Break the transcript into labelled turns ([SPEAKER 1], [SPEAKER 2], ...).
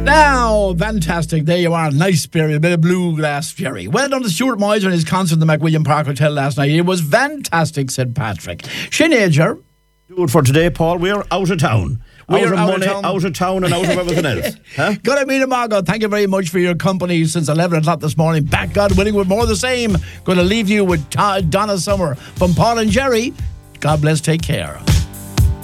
[SPEAKER 1] Now, fantastic. There you are. Nice spirit. A bit of bluegrass, Jerry. Well done to Stuart Miser and his concert in the McWilliam Park Hotel last night. It was fantastic, said Patrick. Sinead.
[SPEAKER 2] Do it for today, Paul. We're out of town.
[SPEAKER 1] We're
[SPEAKER 2] out of town and out of everything else. Huh?
[SPEAKER 1] Good evening, Margot. Thank you very much for your company since 11 o'clock this morning. Back, God willing, with more of the same. Going to leave you with Donna Summer from Paul and Jerry. God bless. Take care.